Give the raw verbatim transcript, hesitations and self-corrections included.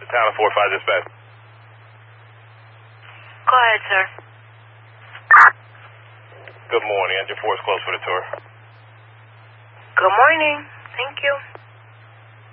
the town of four five dispatch. Go ahead, sir. Good morning. Engine four is closed for the tour. Good morning. Thank you.